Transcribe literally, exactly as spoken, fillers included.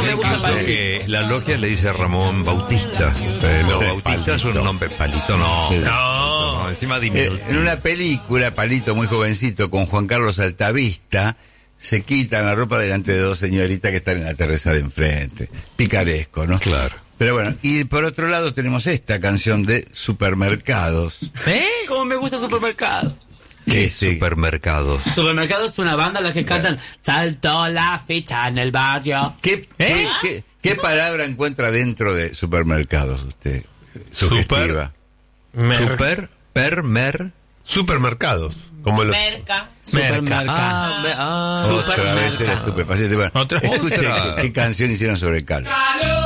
me gusta Palito. Que la logia le dice Ramón Bautista. Eh, no, Sí, Bautista Palito. es un nombre. Palito no. Sí. No. No, encima Eh, diminutivo. en una película, Palito muy jovencito, con Juan Carlos Altavista, se quitan la ropa delante de dos señoritas que están en la terraza de enfrente. Picaresco, ¿no? Claro. Pero bueno, y por otro lado tenemos esta canción de Supermercados. ¿Eh? ¿Cómo me gusta Supermercado? ¿Qué Sí. supermercados? Supermercado es una banda la que cantan Saltó la ficha en el barrio. ¿Qué, ¿Eh? qué, qué- qué palabra encuentra dentro de Supermercados usted? Sugestiva. Mer- Super, per, mer. Supermercados. Como los... Merca. Supermercado. Ah, me- ah. Otra vez era Supermercado. estupefaciente. Bueno, Otra- escuche Otra. qué, qué canción hicieron sobre el caldo.